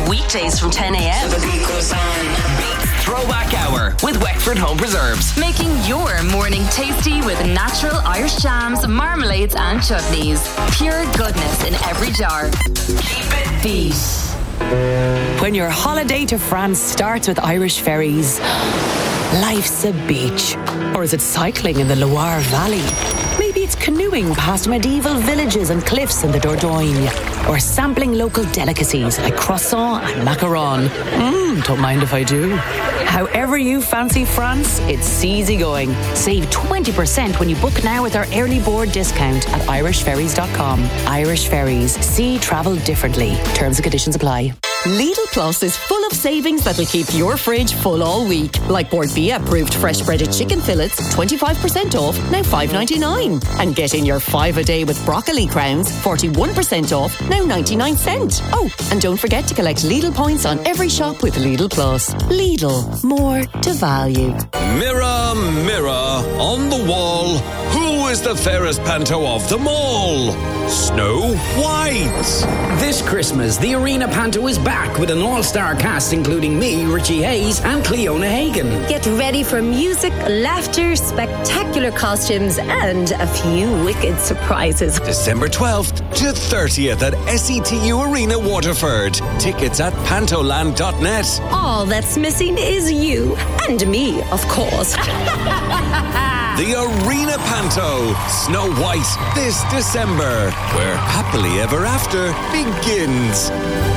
Weekdays from 10 a.m. Beats Throwback Hour with Wexford Home Preserves. Making your morning tasty with natural Irish jams, marmalades and chutneys. Pure goodness in every jar. Keep it Beat. When your holiday to France starts with Irish ferries, life's a beach. Or is it cycling in the Loire Valley? Maybe it's canoeing past medieval villages and cliffs in the Dordogne. Or sampling local delicacies like croissant and macaron. Don't mind if I do. However you fancy France, it's easygoing. Save 20% when you book now with our early board discount at irishferries.com. Irish Ferries. See travel differently. Terms and conditions apply. Lidl Plus is full of savings that'll keep your fridge full all week. Like Bord Bia approved fresh breaded chicken fillets, 25% off, now $5.99. And get in your 5 a day with broccoli crowns, 41% off, now 99 cents. Oh, and don't forget to collect Lidl points on every shop with Lidl Plus. Lidl, more to value. Mirror, mirror on the wall, who is the fairest panto of them all? Snow White. This Christmas, the Arena Panto is back with an all-star cast including me, Richie Hayes and Cleona Hagan. Get ready for music, laughter, spectacular costumes and a few wicked surprises. December 12th to 30th at SETU Arena Waterford. Tickets at pantoland.net. All that's missing is you and me, of course. The Arena Panto, Snow White, this December, where happily ever after begins.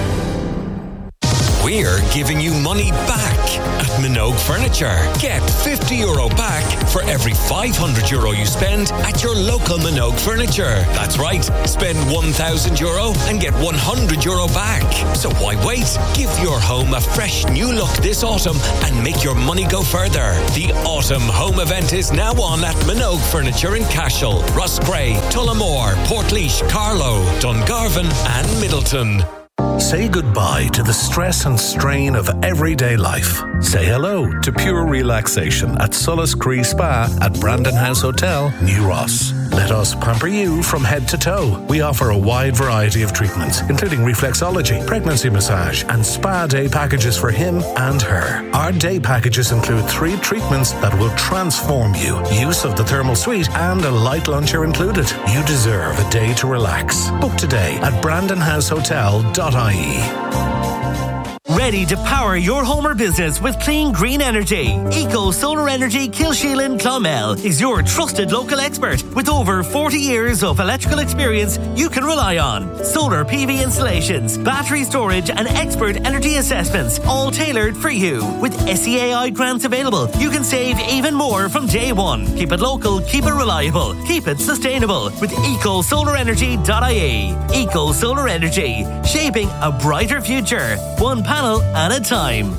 We're giving you money back at Minogue Furniture. Get €50 back for every €500 you spend at your local Minogue Furniture. That's right, spend €1,000 and get €100 back. So why wait? Give your home a fresh new look this autumn and make your money go further. The autumn home event is now on at Minogue Furniture in Cashel, Roscrea, Tullamore, Portlaoise, Carlow, Dungarvan and Middleton. Say goodbye to the stress and strain of everyday life. Say hello to pure relaxation at Solas Cree Spa at Brandon House Hotel, New Ross. Let us pamper you from head to toe. We offer a wide variety of treatments, including reflexology, pregnancy massage, and spa day packages for him and her. Our day packages include 3 treatments that will transform you. Use of the thermal suite and a light lunch are included. You deserve a day to relax. Book today at brandonhousehotel.ie. Ready to power your home or business with clean green energy? Eco Solar Energy Kilsheelan Clonmel is your trusted local expert with over 40 years of electrical experience you can rely on. Solar PV installations, battery storage and expert energy assessments, all tailored for you. With SEAI grants available, you can save even more from day one. Keep it local, keep it reliable, keep it sustainable with ecosolarenergy.ie. Eco Solar Energy, shaping a brighter future. One panel at a time.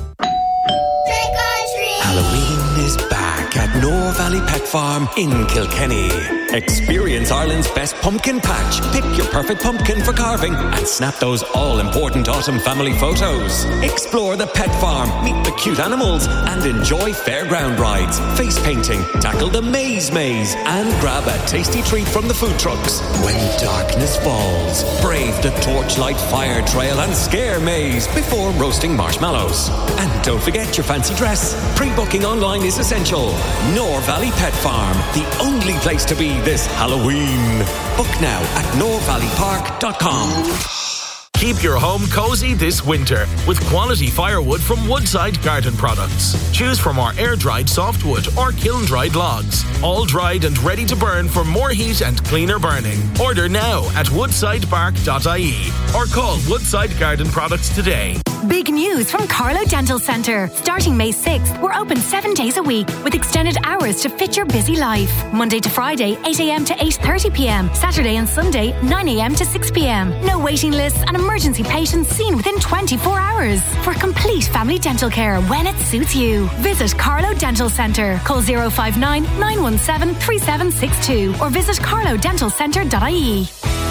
Halloween is back at Nore Valley Pet Farm in Kilkenny. Experience Ireland's best pumpkin patch. Pick your perfect pumpkin for carving and snap those all-important autumn family photos. Explore the pet farm, meet the cute animals and enjoy fairground rides, face painting, tackle the maze and grab a tasty treat from the food trucks. When darkness falls, brave the torchlight fire trail and scare maze before roasting marshmallows. And don't forget your fancy dress. Pre-booking online is essential. Nore Valley Pet Farm, the only place to be this Halloween. Book now at norevalleypark.com. Keep your home cozy this winter with quality firewood from Woodside Garden Products. Choose from our air-dried softwood or kiln-dried logs, all dried and ready to burn for more heat and cleaner burning. Order now at woodsidepark.ie or call Woodside Garden Products today. Big news from Carlow Dental Centre. Starting May 6th, we're open 7 days a week with extended hours to fit your busy life. Monday to Friday, 8 a.m. to 8:30 p.m. Saturday and Sunday, 9 a.m. to 6 p.m. No waiting lists and emergency patients seen within 24 hours. For complete family dental care when it suits you. Visit Carlow Dental Centre. Call 059 917 3762 or visit carlowdentalcentre.ie.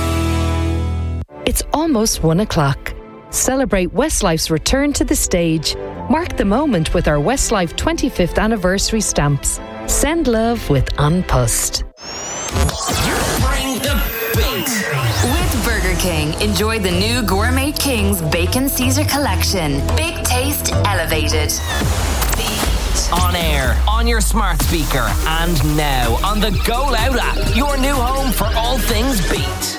It's almost 1 o'clock. Celebrate Westlife's return to the stage. Mark the moment with our Westlife 25th anniversary stamps. Send love with An Post. Bring the beat. Beat. With Burger King, enjoy the new Gourmet King's Bacon Caesar Collection. Big taste elevated. On air, on your smart speaker, and now on the Go Loud app, your new home for all things Beat.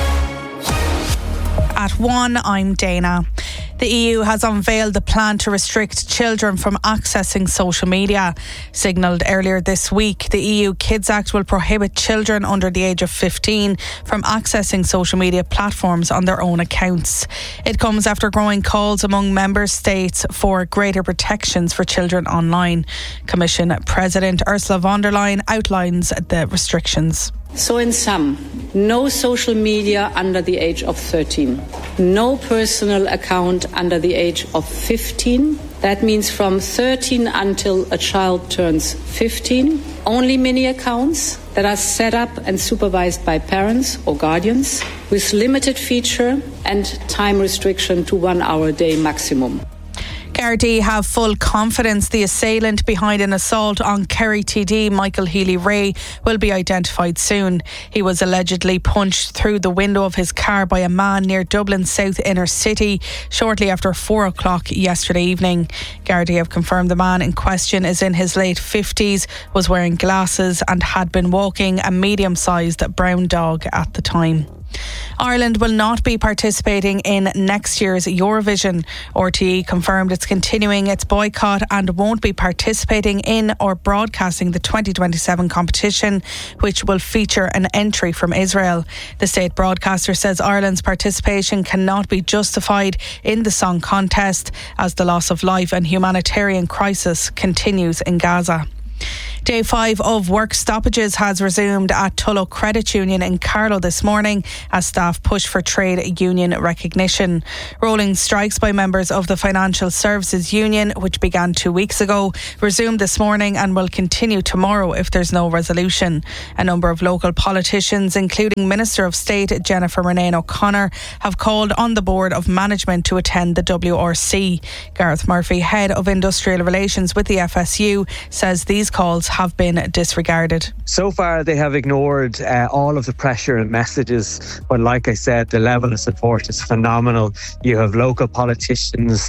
At 1, I'm Dana. The EU has unveiled the plan to restrict children from accessing social media. Signalled earlier this week, the EU Kids Act will prohibit children under the age of 15 from accessing social media platforms on their own accounts. It comes after growing calls among member states for greater protections for children online. Commission President Ursula von der Leyen outlines the restrictions. So in sum, no social media under the age of 13, no personal account under the age of 15. That means from 13 until a child turns 15. Only mini accounts that are set up and supervised by parents or guardians with limited feature and time restriction to 1 hour a day maximum. Gardaí have full confidence the assailant behind an assault on Kerry TD, Michael Healy-Rae, will be identified soon. He was allegedly punched through the window of his car by a man near Dublin's south inner city shortly after 4 o'clock yesterday evening. Gardaí have confirmed the man in question is in his late 50s, was wearing glasses and had been walking a medium-sized brown dog at the time. Ireland will not be participating in next year's Eurovision. RTE confirmed it's continuing its boycott and won't be participating in or broadcasting the 2027 competition, which will feature an entry from Israel. The state broadcaster says Ireland's participation cannot be justified in the song contest as the loss of life and humanitarian crisis continues in Gaza. Day 5 of work stoppages has resumed at Tullow Credit Union in Carlow this morning as staff push for trade union recognition. Rolling strikes by members of the Financial Services Union, which began 2 weeks ago, resumed this morning and will continue tomorrow if there's no resolution. A number of local politicians, including Minister of State Jennifer Murnane O'Connor, have called on the Board of Management to attend the WRC. Gareth Murphy, Head of Industrial Relations with the FSU, says these calls have been disregarded. So far they have ignored all of the pressure and messages, but like I said, the level of support is phenomenal. You have local politicians,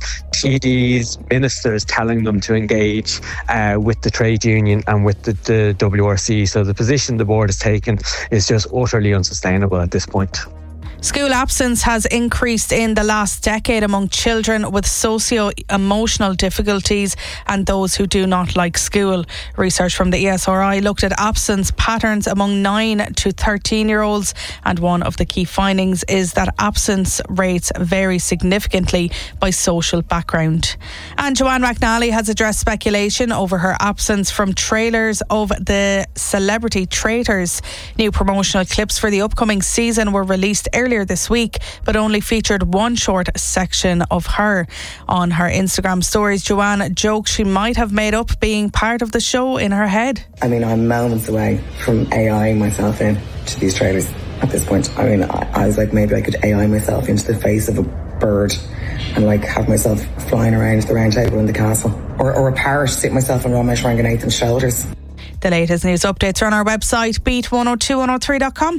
TDs, ministers telling them to engage with the trade union and with the WRC. So the position the board has taken is just utterly unsustainable at this point. School absence has increased in the last decade among children with socio-emotional difficulties and those who do not like school. Research from the ESRI looked at absence patterns among 9 to 13-year-olds, and one of the key findings is that absence rates vary significantly by social background. And Joanne McNally has addressed speculation over her absence from trailers of the Celebrity Traitors. New promotional clips for the upcoming season were released earlier this week, but only featured one short section of her. On her Instagram stories, Joanne joked she might have made up being part of the show in her head. I mean, I'm moments away from AIing myself in to these trailers at this point. I mean, I was like, maybe I could AI myself into the face of a bird and like have myself flying around the round table in the castle, or a parrot, sit myself on Ramesh Ranganathan's shoulders. The latest news updates are on our website, beat102103.com.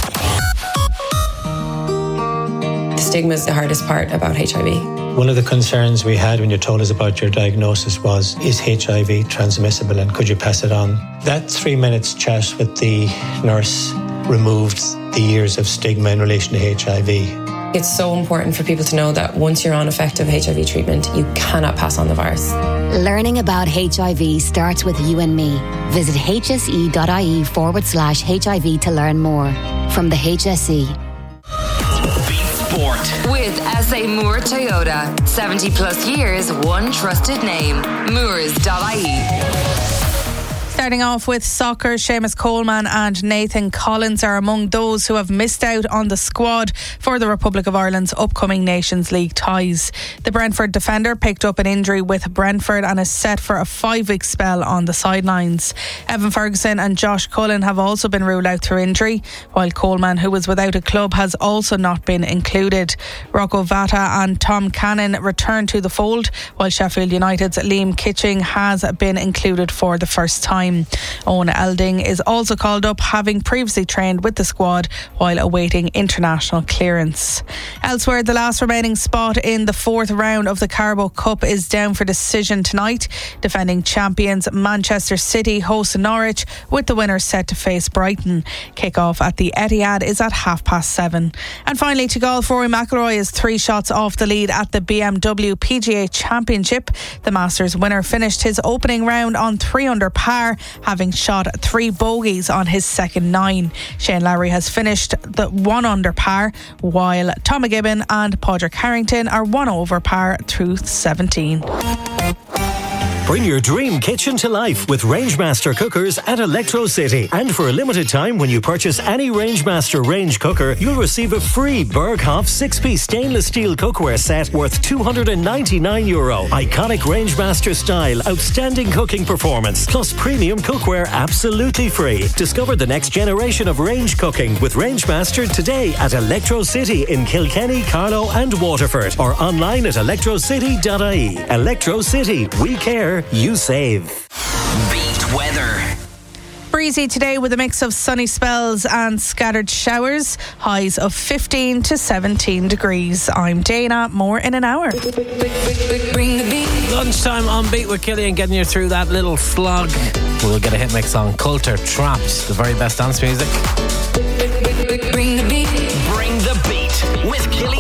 Stigma is the hardest part about HIV. One of the concerns we had when you told us about your diagnosis was, is HIV transmissible and could you pass it on? That 3 minutes chat with the nurse removed the years of stigma in relation to HIV. It's so important for people to know that once you're on effective HIV treatment, you cannot pass on the virus. Learning about HIV starts with you and me. Visit hse.ie/HIV to learn more. From the HSE. With SA Moore Toyota. 70 plus years, one trusted name. Moores.ie. Starting off with soccer, Seamus Coleman and Nathan Collins are among those who have missed out on the squad for the Republic of Ireland's upcoming Nations League ties. The Brentford defender picked up an injury with Brentford and is set for a 5-week spell on the sidelines. Evan Ferguson and Josh Cullen have also been ruled out through injury, while Coleman, who was without a club, has also not been included. Rocco Vata and Tom Cannon returned to the fold, while Sheffield United's Liam Kitching has been included for the first time. time. Owen Elding is also called up, having previously trained with the squad while awaiting international clearance. Elsewhere, the last remaining spot in the fourth round of the Carabao Cup is down for decision tonight. Defending champions Manchester City host Norwich, with the winner set to face Brighton. Kick-off at the Etihad is at 7:30. And finally, to golf, Rory McIlroy is 3 shots off the lead at the BMW PGA Championship. The Masters winner finished his opening round on 3 under par, having shot 3 bogeys on his second 9. Shane Lowry has finished the 1 under par, while Tom McGibbon and Padraig Harrington are 1 over par through 17. Bring your dream kitchen to life with Rangemaster cookers at Electro City. And for a limited time, when you purchase any Rangemaster range cooker, you'll receive a free Berghoff 6-piece stainless steel cookware set worth €299. Iconic Rangemaster style, outstanding cooking performance, plus premium cookware absolutely free. Discover the next generation of range cooking with Rangemaster today at Electro City in Kilkenny, Carlow and Waterford, or online at electrocity.ie. Electro City, we care, you save. Beat weather. Breezy today with a mix of sunny spells and scattered showers. Highs of 15 to 17 degrees. I'm Dana. More in an hour. Bring the beat. Lunchtime on Beat with Killian, getting you through that little slog. We'll get a hit mix on Coulter, Trapped, the very best dance music. Bring the beat. Bring the beat with Killian.